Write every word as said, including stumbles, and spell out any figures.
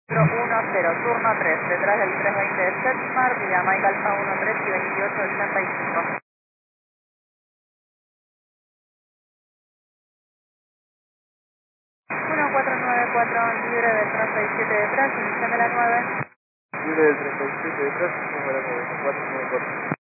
uno cero, turno tres, detrás del trescientos veinte de Setmar, Villa Mike Alfa uno tres y veintiocho ochenta y cinco. uno cuatro nueve cuatro, libre del treinta y siete detrás, inición de la nueve. Libre del treinta y siete detrás, número nueve, cuatro nueve cuatro.